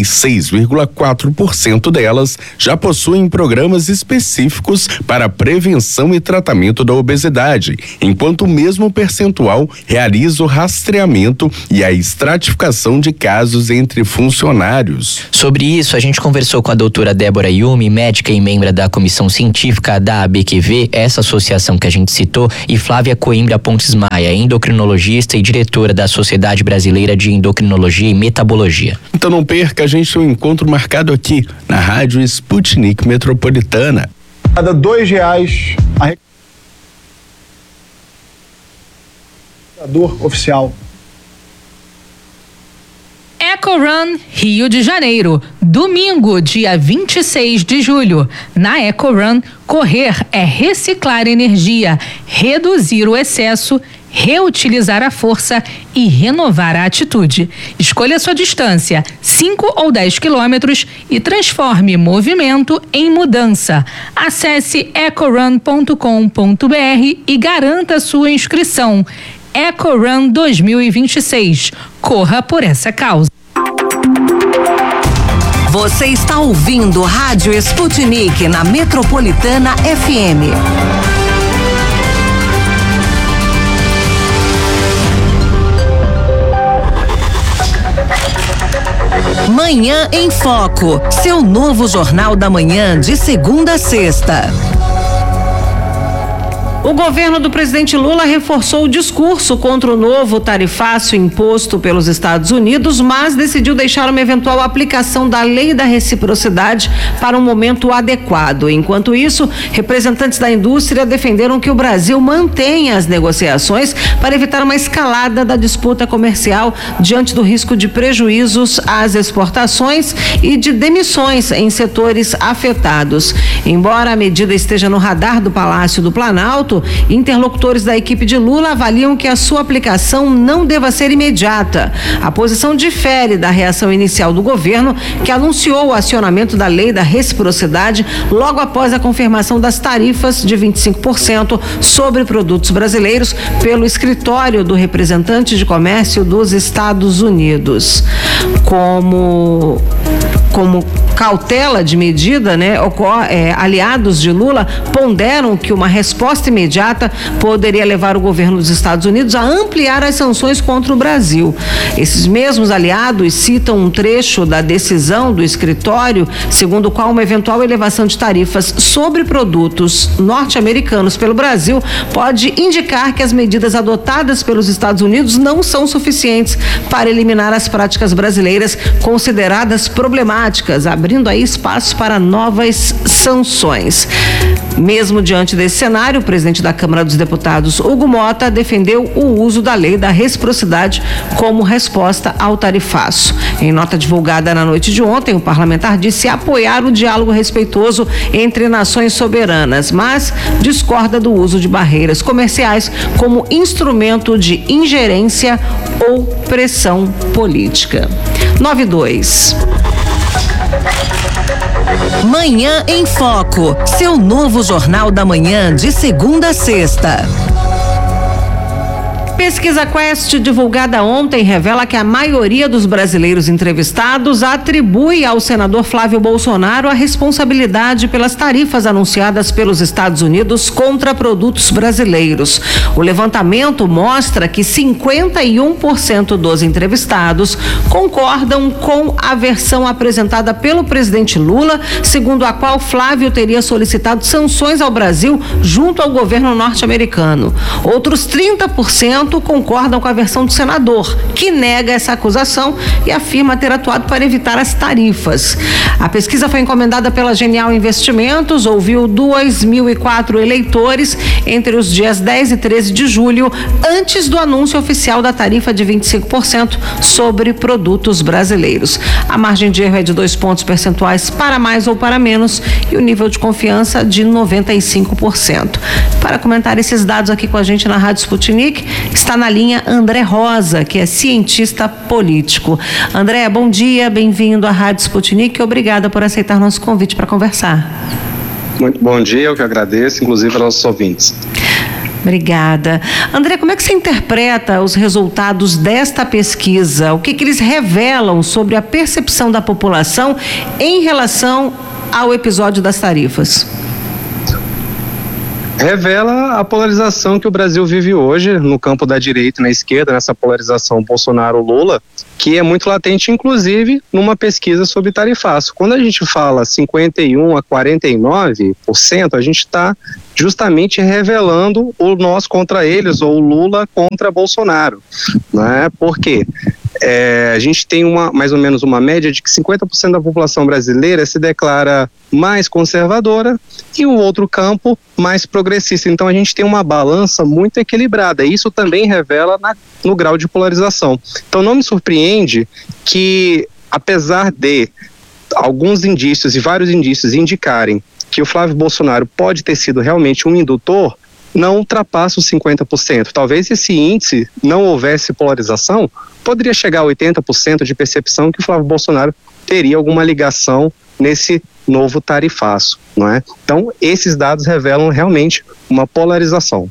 36,4% delas já possuem programas específicos para a prevenção e tratamento da obesidade, enquanto o mesmo percentual realiza o rastreamento e a estratificação de casos entre funcionários. Sobre isso, a gente conversou com a doutora Débora Yumi, médica e membro da comissão científica da ABQV, essa associação que a gente citou, e Flávia Coimbra Pontes Maia, endocrinologista e diretora da Sociedade Brasileira de Endocrinologia e Metabologia. Então não perca, a gente tem um encontro marcado aqui na Rádio Sputnik Metropolitana. Cada R$2 oficial. EcoRun Rio de Janeiro, domingo, dia 26 de julho. Na EcoRun, correr é reciclar energia, reduzir o excesso, reutilizar a força e renovar a atitude. Escolha sua distância, 5 ou 10 quilômetros, e transforme movimento em mudança. Acesse ecorun.com.br e garanta sua inscrição. EcoRun 2026. Corra por essa causa. Você está ouvindo Rádio Sputnik na Metropolitana FM. Manhã em Foco, seu novo jornal da manhã de segunda a sexta. O governo do presidente Lula reforçou o discurso contra o novo tarifaço imposto pelos Estados Unidos, mas decidiu deixar uma eventual aplicação da lei da reciprocidade para um momento adequado. Enquanto isso, representantes da indústria defenderam que o Brasil mantenha as negociações para evitar uma escalada da disputa comercial diante do risco de prejuízos às exportações e de demissões em setores afetados. Embora a medida esteja no radar do Palácio do Planalto, interlocutores da equipe de Lula avaliam que a sua aplicação não deva ser imediata. A posição difere da reação inicial do governo, que anunciou o acionamento da lei da reciprocidade logo após a confirmação das tarifas de 25% sobre produtos brasileiros pelo escritório do representante de comércio dos Estados Unidos. Como cautela de medida, aliados de Lula ponderam que uma resposta imediata poderia levar o governo dos Estados Unidos a ampliar as sanções contra o Brasil. Esses mesmos aliados citam um trecho da decisão do escritório, segundo o qual uma eventual elevação de tarifas sobre produtos norte-americanos pelo Brasil pode indicar que as medidas adotadas pelos Estados Unidos não são suficientes para eliminar as práticas brasileiras consideradas problemáticas, abrindo aí espaço para novas sanções. Mesmo diante desse cenário, o presidente da Câmara dos Deputados, Hugo Mota, defendeu o uso da lei da reciprocidade como resposta ao tarifaço. Em nota divulgada na noite de ontem, o parlamentar disse apoiar o diálogo respeitoso entre nações soberanas, mas discorda do uso de barreiras comerciais como instrumento de ingerência ou pressão política. 9:02. Manhã em Foco, seu novo jornal da manhã de segunda a sexta. pesquisa Quest divulgada ontem revela que a maioria dos brasileiros entrevistados atribui ao senador Flávio Bolsonaro a responsabilidade pelas tarifas anunciadas pelos Estados Unidos contra produtos brasileiros. O levantamento mostra que 51% dos entrevistados concordam com a versão apresentada pelo presidente Lula, segundo a qual Flávio teria solicitado sanções ao Brasil junto ao governo norte-americano. Outros 30% concordam com a versão do senador, que nega essa acusação e afirma ter atuado para evitar as tarifas. A pesquisa foi encomendada pela Genial Investimentos, ouviu 2.004 eleitores entre os dias 10 e 13 de julho, antes do anúncio oficial da tarifa de 25% sobre produtos brasileiros. A margem de erro é de 2 pontos percentuais para mais ou para menos e o nível de confiança de 95%. Para comentar esses dados aqui com a gente na Rádio Sputnik, está na linha André Rosa, que é cientista político. André, bom dia, bem-vindo à Rádio Sputnik e obrigada por aceitar nosso convite para conversar. Muito bom dia, eu que agradeço, inclusive aos nossos ouvintes. Obrigada. André, como é que você interpreta os resultados desta pesquisa? O que eles revelam sobre a percepção da população em relação ao episódio das tarifas? Revela a polarização que o Brasil vive hoje no campo da direita e na esquerda, nessa polarização Bolsonaro-Lula, que é muito latente, inclusive, numa pesquisa sobre tarifaço. Quando a gente fala 51% a 49%, a gente está justamente revelando o nós contra eles, ou o Lula contra Bolsonaro, né? Por quê? A gente tem mais ou menos uma média de que 50% da população brasileira se declara mais conservadora e o outro campo mais progressista. Então a gente tem uma balança muito equilibrada. Isso também revela no grau de polarização. Então não me surpreende que, apesar de alguns indícios e vários indícios indicarem que o Flávio Bolsonaro pode ter sido realmente um indutor, não ultrapassa os 50%. Talvez se esse índice não houvesse polarização, poderia chegar a 80% de percepção que o Flávio Bolsonaro teria alguma ligação nesse novo tarifaço, não é? Então, esses dados revelam realmente uma polarização.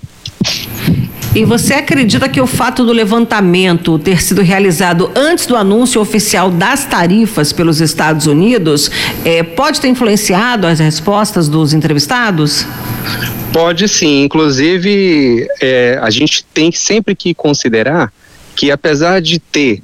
E você acredita que o fato do levantamento ter sido realizado antes do anúncio oficial das tarifas pelos Estados Unidos pode ter influenciado as respostas dos entrevistados? Pode sim, inclusive a gente tem sempre que considerar que, apesar de ter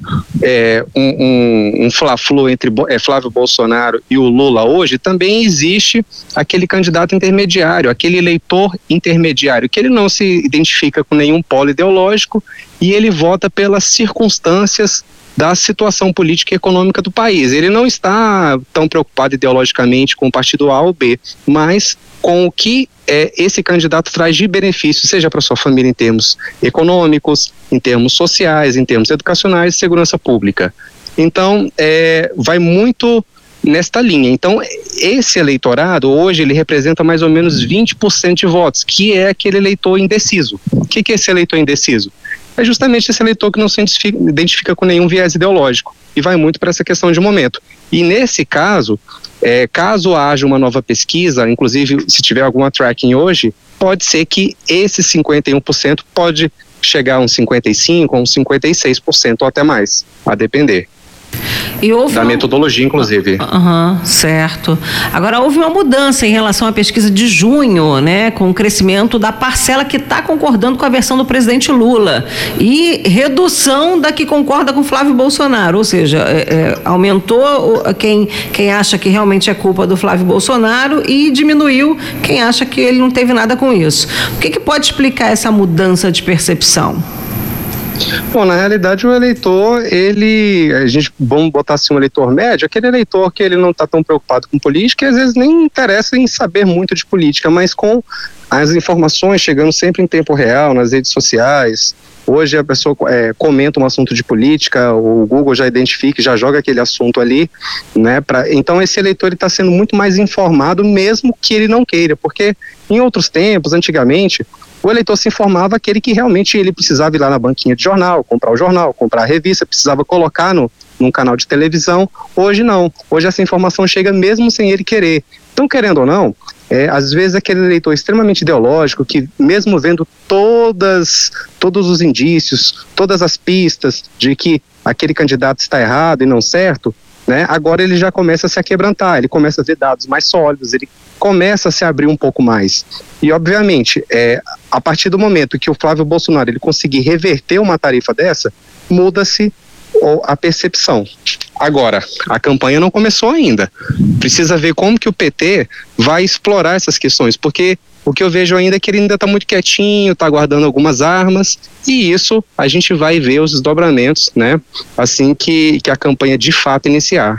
um fla-flu entre Flávio Bolsonaro e o Lula hoje, também existe aquele candidato intermediário, aquele eleitor intermediário, que ele não se identifica com nenhum polo ideológico e ele vota pelas circunstâncias da situação política e econômica do país. Ele não está tão preocupado ideologicamente com o partido A ou B, mas com o que esse candidato traz de benefício, seja para sua família em termos econômicos, em termos sociais, em termos educacionais e segurança pública. Então, vai muito nesta linha. Então, esse eleitorado, hoje, ele representa mais ou menos 20% de votos, que é aquele eleitor indeciso. O que é esse eleitor indeciso? É justamente esse eleitor que não se identifica com nenhum viés ideológico e vai muito para essa questão de momento. E nesse caso, caso haja uma nova pesquisa, inclusive se tiver alguma tracking hoje, pode ser que esse 51% pode chegar a uns 55%, a uns 56% ou até mais, a depender. E houve da metodologia, inclusive. Certo. Agora, houve uma mudança em relação à pesquisa de junho, né, com o crescimento da parcela que está concordando com a versão do presidente Lula e redução da que concorda com Flávio Bolsonaro, ou seja, aumentou quem acha que realmente é culpa do Flávio Bolsonaro e diminuiu quem acha que ele não teve nada com isso. O que pode explicar essa mudança de percepção? Bom, na realidade o eleitor, vamos botar assim, um eleitor médio, aquele eleitor que ele não está tão preocupado com política e às vezes nem interessa em saber muito de política, mas com as informações chegando sempre em tempo real, nas redes sociais. Hoje a pessoa comenta um assunto de política, o Google já identifica, já joga aquele assunto ali, né? Então esse eleitor está sendo muito mais informado, mesmo que ele não queira, porque em outros tempos, antigamente, o eleitor se informava aquele que realmente ele precisava ir lá na banquinha de jornal, comprar a revista, precisava colocar num canal de televisão. Hoje não, hoje essa informação chega mesmo sem ele querer. Então, querendo ou não, às vezes aquele eleitor extremamente ideológico, que mesmo vendo todos os indícios, todas as pistas de que aquele candidato está errado e não certo, né, agora ele já começa a se aquebrantar, ele começa a ver dados mais sólidos, ele começa a se abrir um pouco mais. E obviamente, a partir do momento que o Flávio Bolsonaro ele conseguir reverter uma tarifa dessa, muda-se a percepção. Agora, a campanha não começou ainda. Precisa ver como que o PT vai explorar essas questões, porque o que eu vejo ainda é que ele ainda está muito quietinho, está guardando algumas armas, e isso a gente vai ver os desdobramentos, né, assim que a campanha de fato iniciar.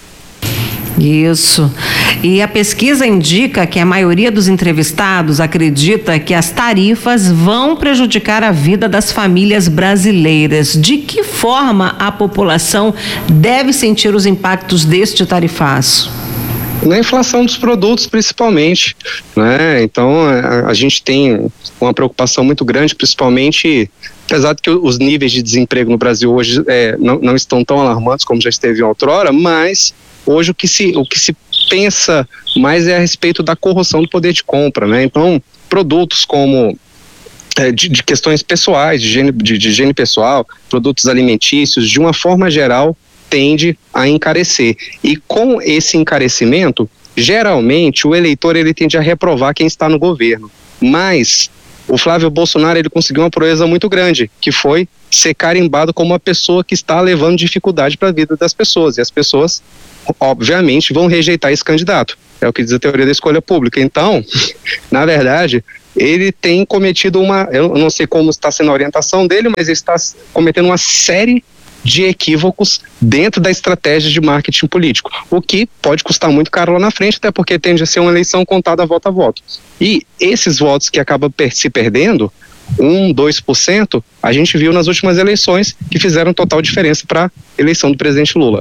Isso. E a pesquisa indica que a maioria dos entrevistados acredita que as tarifas vão prejudicar a vida das famílias brasileiras. De que forma a população deve sentir os impactos deste tarifaço? Na inflação dos produtos, principalmente, né? Então, a gente tem uma preocupação muito grande, principalmente, apesar de que os níveis de desemprego no Brasil hoje não estão tão alarmantes como já esteve outrora, mas hoje o que se pensa mais é a respeito da corrosão do poder de compra, né? Então, produtos como de questões pessoais, de higiene pessoal, produtos alimentícios, de uma forma geral, tende a encarecer. E com esse encarecimento, geralmente o eleitor ele tende a reprovar quem está no governo. Mas o Flávio Bolsonaro ele conseguiu uma proeza muito grande, que foi ser carimbado como uma pessoa que está levando dificuldade para a vida das pessoas. E as pessoas, obviamente, vão rejeitar esse candidato. É o que diz a teoria da escolha pública. Então, na verdade, ele tem cometido eu não sei como está sendo a orientação dele, mas ele está cometendo uma série de equívocos dentro da estratégia de marketing político, o que pode custar muito caro lá na frente, até porque tende a ser uma eleição contada voto a voto. E esses votos que acabam se perdendo, 2%, a gente viu nas últimas eleições que fizeram total diferença para a eleição do presidente Lula.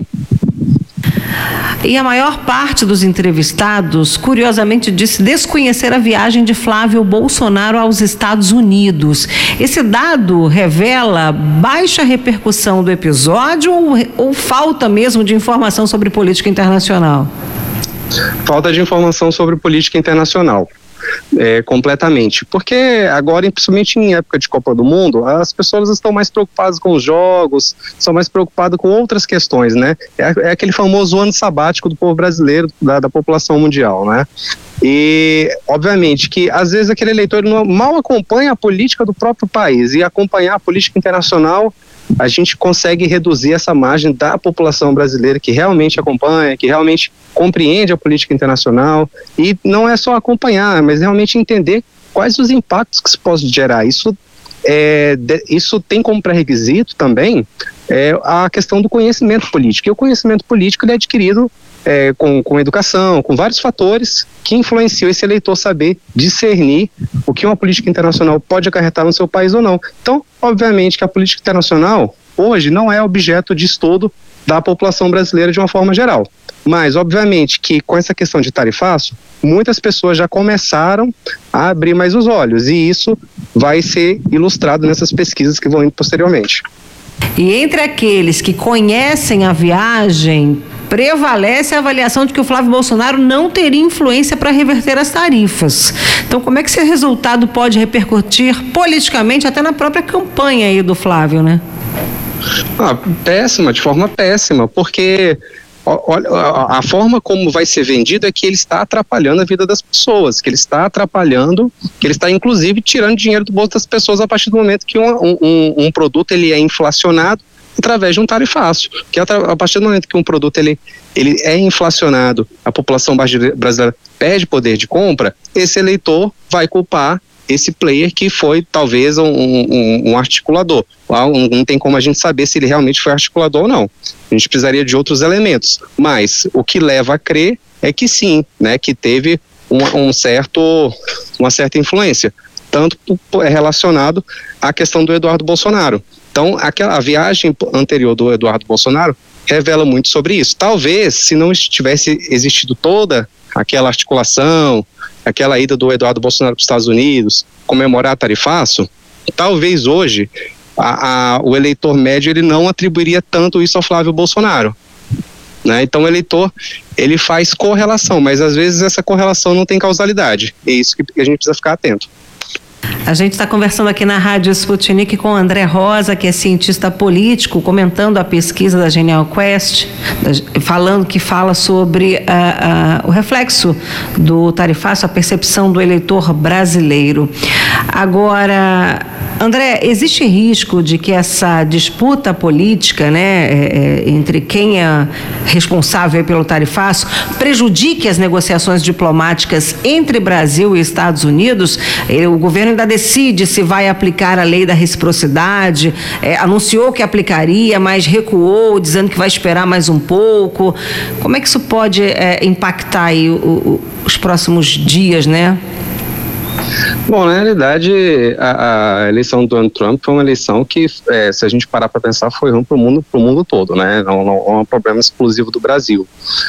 E a maior parte dos entrevistados, curiosamente, disse desconhecer a viagem de Flávio Bolsonaro aos Estados Unidos. Esse dado revela baixa repercussão do episódio ou falta mesmo de informação sobre política internacional? Falta de informação sobre política internacional. Completamente, porque agora, principalmente em época de Copa do Mundo, as pessoas estão mais preocupadas com os jogos, estão mais preocupadas com outras questões, né? É aquele famoso ano sabático do povo brasileiro, da população mundial, né? E, obviamente, que às vezes aquele eleitor mal acompanha a política do próprio país, e acompanhar a política internacional, a gente consegue reduzir essa margem da população brasileira que realmente acompanha, que realmente compreende a política internacional, e não é só acompanhar, mas realmente entender quais os impactos que se pode gerar. Isso tem como pré-requisito também a questão do conhecimento político, e o conhecimento político ele é adquirido com educação, com vários fatores que influenciam esse eleitor saber discernir o que uma política internacional pode acarretar no seu país ou não. Então, obviamente que a política internacional hoje não é objeto de estudo da população brasileira de uma forma geral. Mas, obviamente, que com essa questão de tarifaço, muitas pessoas já começaram a abrir mais os olhos, e isso vai ser ilustrado nessas pesquisas que vão indo posteriormente. E entre aqueles que conhecem a viagem, prevalece a avaliação de que o Flávio Bolsonaro não teria influência para reverter as tarifas. Então, como é que esse resultado pode repercutir politicamente, até na própria campanha aí do Flávio, né? Péssima, de forma péssima, porque a forma como vai ser vendido é que ele está atrapalhando a vida das pessoas, que ele está inclusive tirando dinheiro do bolso das pessoas a partir do momento que um produto ele é inflacionado através de um tarifaço, que a partir do momento que um produto ele é inflacionado, a população brasileira perde poder de compra, esse eleitor vai culpar esse player que foi talvez um articulador. Não tem como a gente saber se ele realmente foi articulador ou não. A gente precisaria de outros elementos, mas o que leva a crer é que sim, né, que teve uma certa influência, tanto relacionado à questão do Eduardo Bolsonaro. Então, a viagem anterior do Eduardo Bolsonaro revela muito sobre isso. Talvez, se não tivesse existido toda aquela articulação, aquela ida do Eduardo Bolsonaro para os Estados Unidos, comemorar tarifaço, talvez hoje o eleitor médio ele não atribuiria tanto isso ao Flávio Bolsonaro. né? Então o eleitor, ele faz correlação, mas às vezes essa correlação não tem causalidade. É isso que a gente precisa ficar atento. A gente está conversando aqui na Rádio Sputnik com o André Rosa, que é cientista político, comentando a pesquisa da Genial Quest, fala sobre o reflexo do tarifaço, a percepção do eleitor brasileiro. Agora, André, existe risco de que essa disputa política, né, entre quem é responsável pelo tarifaço prejudique as negociações diplomáticas entre Brasil e Estados Unidos? O governo ainda decide se vai aplicar a lei da reciprocidade, anunciou que aplicaria, mas recuou, dizendo que vai esperar mais um pouco. Como é que isso pode impactar aí os próximos dias, né? Bom, na realidade, a eleição do Donald Trump foi uma eleição que, se a gente parar para pensar, foi ruim para o mundo todo, né? Não é um problema exclusivo do Brasil.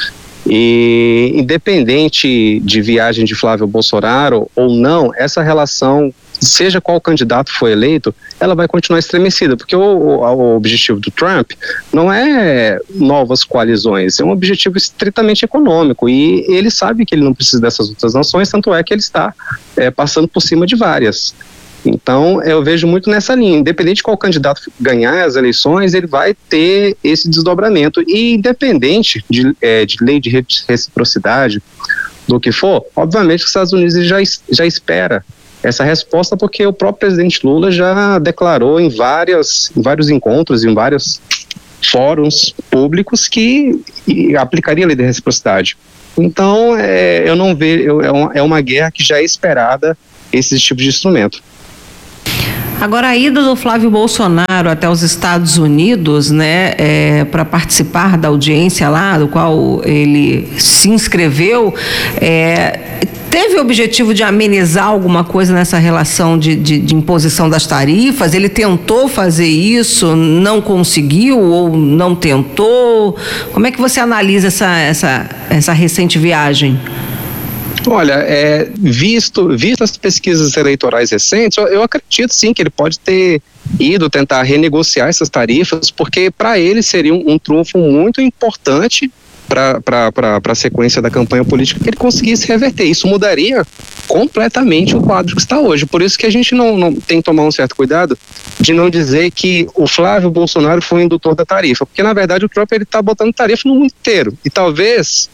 E independente de viagem de Flávio Bolsonaro ou não, essa relação, seja qual candidato for eleito, ela vai continuar estremecida, porque o objetivo do Trump não é novas coalizões, é um objetivo estritamente econômico, e ele sabe que ele não precisa dessas outras nações, tanto é que ele está passando por cima de várias. Então, eu vejo muito nessa linha. Independente de qual candidato ganhar as eleições, ele vai ter esse desdobramento. E independente de lei de reciprocidade, do que for, obviamente os Estados Unidos já espera essa resposta, porque o próprio presidente Lula já declarou em vários encontros, em vários fóruns públicos, que aplicaria a lei de reciprocidade. Então, eu não vejo, é uma guerra que já é esperada, esse tipo de instrumento. Agora, a ida do Flávio Bolsonaro até os Estados Unidos, né, para participar da audiência lá, do qual ele se inscreveu, teve o objetivo de amenizar alguma coisa nessa relação de imposição das tarifas? Ele tentou fazer isso, não conseguiu ou não tentou? Como é que você analisa essa recente viagem? Olha, visto as pesquisas eleitorais recentes, eu acredito sim que ele pode ter ido tentar renegociar essas tarifas, porque para ele seria um trunfo muito importante para a sequência da campanha política, que ele conseguisse reverter. Isso mudaria completamente o quadro que está hoje. Por isso que a gente não tem que tomar um certo cuidado de não dizer que o Flávio Bolsonaro foi o indutor da tarifa, porque na verdade o Trump está botando tarifa no mundo inteiro, e talvez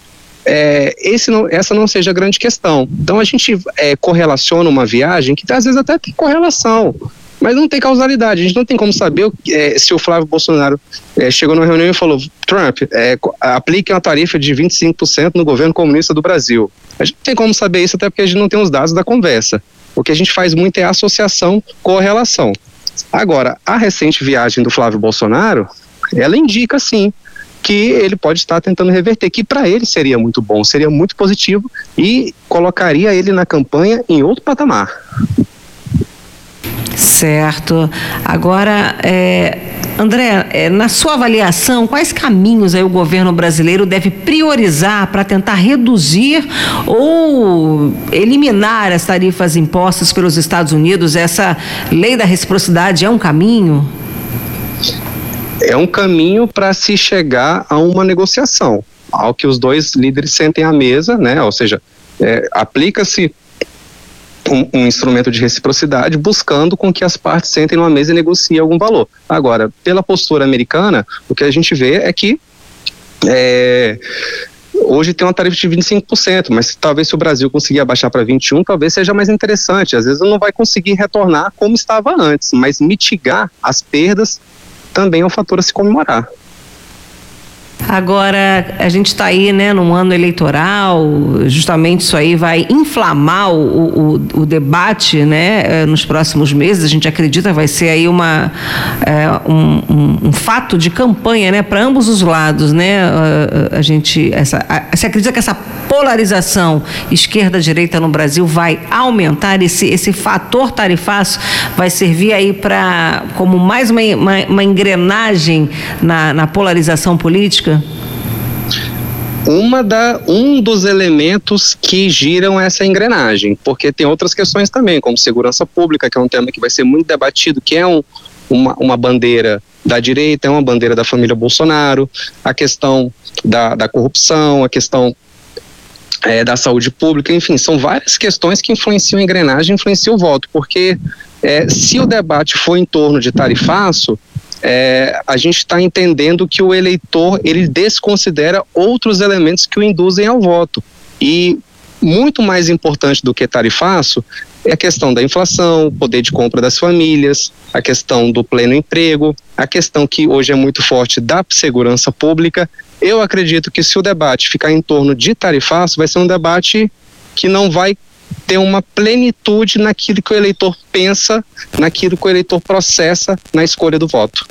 essa não seja a grande questão. Então a gente correlaciona uma viagem que às vezes até tem correlação, mas não tem causalidade. A gente não tem como saber se o Flávio Bolsonaro chegou numa reunião e falou: Trump, aplique uma tarifa de 25% no governo comunista do Brasil. A gente não tem como saber isso, até porque a gente não tem os dados da conversa. O que a gente faz muito é associação, correlação. Agora, a recente viagem do Flávio Bolsonaro, ela indica sim que ele pode estar tentando reverter, que para ele seria muito bom, seria muito positivo e colocaria ele na campanha em outro patamar. Certo. Agora, André, na sua avaliação, quais caminhos aí o governo brasileiro deve priorizar para tentar reduzir ou eliminar as tarifas impostas pelos Estados Unidos? Essa lei da reciprocidade é um caminho? É um caminho para se chegar a uma negociação, ao que os dois líderes sentem à mesa, né? Ou seja, aplica-se um instrumento de reciprocidade, buscando com que as partes sentem numa mesa e negociem algum valor. Agora, pela postura americana, o que a gente vê é que hoje tem uma tarifa de 25%, mas talvez se o Brasil conseguir abaixar para 21%, talvez seja mais interessante. Às vezes não vai conseguir retornar como estava antes, mas mitigar as perdas também é um fator a se comemorar. Agora, a gente está aí, né, num ano eleitoral, justamente isso aí vai inflamar o debate, né, nos próximos meses. A gente acredita que vai ser aí um fato de campanha, né, para ambos os lados, né. Você acredita que essa polarização esquerda-direita no Brasil vai aumentar? Esse fator tarifaço vai servir aí como mais uma engrenagem na polarização política? Um dos elementos que giram essa engrenagem, porque tem outras questões também, como segurança pública, que é um tema que vai ser muito debatido, que é uma bandeira da direita, é uma bandeira da família Bolsonaro, a questão da corrupção, a questão da saúde pública, enfim, são várias questões que influenciam a engrenagem, influenciam o voto, porque se o debate for em torno de tarifaço, a gente está entendendo que o eleitor, ele desconsidera outros elementos que o induzem ao voto, e muito mais importante do que tarifaço é a questão da inflação, o poder de compra das famílias, a questão do pleno emprego, a questão que hoje é muito forte da segurança pública. Eu acredito que se o debate ficar em torno de tarifaço, vai ser um debate que não vai ter uma plenitude naquilo que o eleitor pensa, naquilo que o eleitor processa na escolha do voto.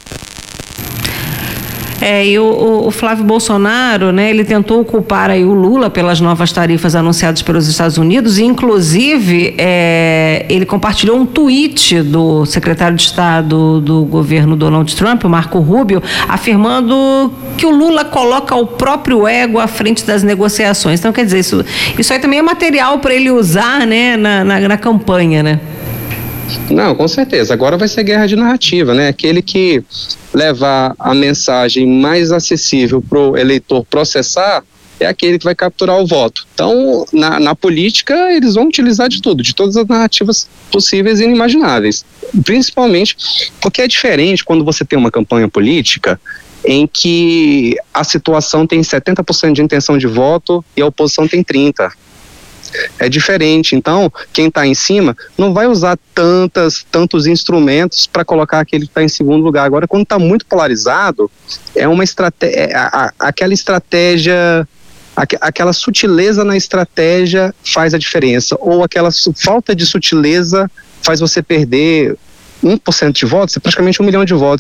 E o Flávio Bolsonaro, né, ele tentou culpar aí o Lula pelas novas tarifas anunciadas pelos Estados Unidos e, inclusive, ele compartilhou um tweet do secretário de Estado do governo Donald Trump, o Marco Rubio, afirmando que o Lula coloca o próprio ego à frente das negociações. Então, quer dizer, isso aí também é material para ele usar, né, na campanha, né? Não, com certeza. Agora vai ser guerra de narrativa, né? Aquele que levar a mensagem mais acessível para o eleitor processar é aquele que vai capturar o voto. Então, na política, eles vão utilizar de tudo, de todas as narrativas possíveis e inimagináveis. Principalmente porque é diferente quando você tem uma campanha política em que a situação tem 70% de intenção de voto e a oposição tem 30%. É diferente, então quem está em cima não vai usar tantos instrumentos para colocar aquele que está em segundo lugar. Agora, quando está muito polarizado, é uma estratégia, aquela estratégia, aquela sutileza na estratégia faz a diferença, ou aquela falta de sutileza faz você perder 1% de votos, é praticamente 1 milhão de votos.